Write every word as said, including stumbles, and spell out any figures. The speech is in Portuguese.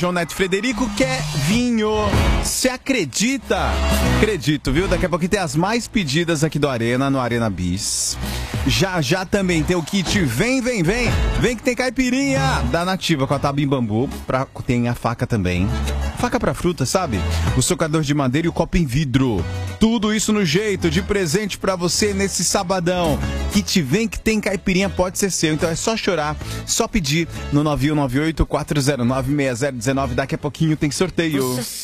João Neto Frederico quer vinho. Você acredita? Acredito, viu? Daqui a pouquinho tem as mais pedidas aqui do Arena, no Arena Bis. Já, já também tem o kit Vem, Vem, Vem. Vem que tem caipirinha da Nativa com a tábua em bambu. Pra, tem a faca também. Faca pra fruta, sabe? O socador de madeira e o copo em vidro. Tudo isso no jeito de presente pra você nesse sabadão. Kit Vem que tem caipirinha pode ser seu. Então é só chorar, só pedir no nove um nove oito, quatro zero nove, seis zero um nove. Daqui a pouquinho tem sorteio.